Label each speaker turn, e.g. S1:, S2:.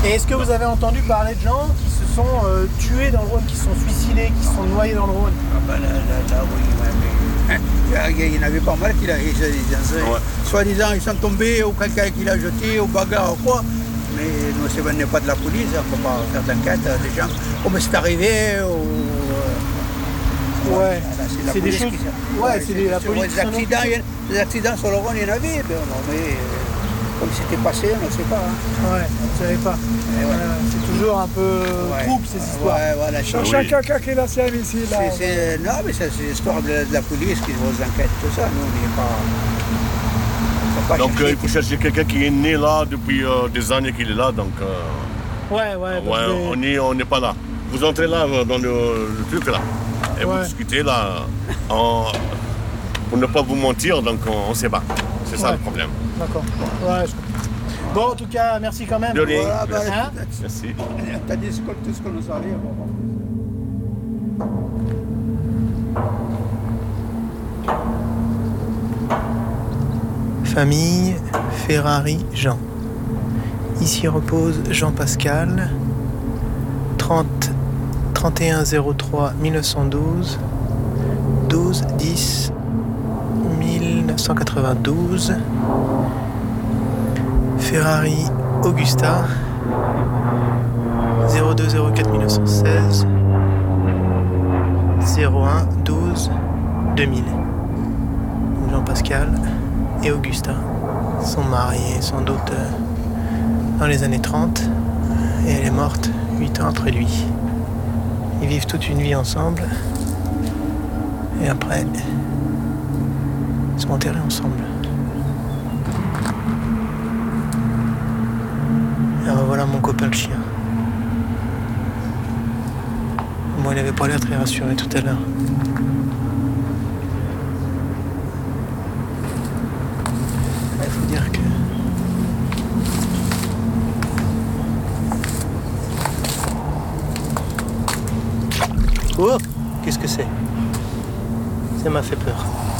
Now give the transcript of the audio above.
S1: Et est-ce que vous avez entendu parler de gens qui se sont tués dans le Rhône, qui se sont suicidés, qui se sont noyés dans le Rhône?
S2: Ah ben là, oui, mais il y en avait pas mal qui l'ont soi-disant ils sont tombés ou quelqu'un qui l'a jeté ou bagarre ou quoi. Mais nous, ce n'est pas de la police, on ne peut pas faire d'enquête des gens. Comme c'est arrivé ou...
S1: Ouais,
S2: c'est des choses.
S1: Ouais, c'est la police.
S2: Des accidents sur le Rhône, il y en avait, mais comme c'était passé, on ne sait pas.
S1: Ouais, on ne savait pas. C'est toujours un peu trouble ces histoires.
S2: Ouais, voilà.
S3: Chacun qui est la sienne ici. Là.
S2: Non, mais c'est l'histoire de la police qui pose l'enquête, tout ça. Nous, on n'est pas.
S4: Donc il faut chercher quelqu'un qui est né là depuis des années qu'il est là, donc on n'est pas là. Vous entrez là dans le truc là et vous discutez là pour ne pas vous mentir, donc on ne sait pas. C'est ça le problème.
S1: D'accord. Ouais, je comprends. Bon, en tout cas, merci quand même.
S4: De rien.
S1: Hein?
S4: Merci.
S2: T'as dit tout ce qu'on nous savait.
S1: Famille Ferrari Jean. Ici repose Jean-Pascal, 31 03 1912, 12 10 1992. Ferrari Augusta, 02 04 1916, 01 12 2000. Jean-Pascal et Augusta sont mariés sans doute dans les années 30 et elle est morte 8 ans après lui. Ils vivent toute une vie ensemble et après ils sont enterrés ensemble. Et revoilà mon copain le chien. Moi il avait pas l'air très rassuré tout à l'heure. Il faut dire que oh, qu'est-ce que c'est? Ça m'a fait peur.